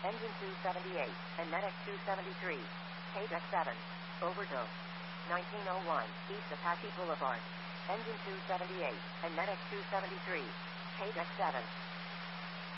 Engine 278, and NetX 273. Page X7. Overdose. 1901, East Apache Boulevard. Engine 278, and NetX 273. Page X7.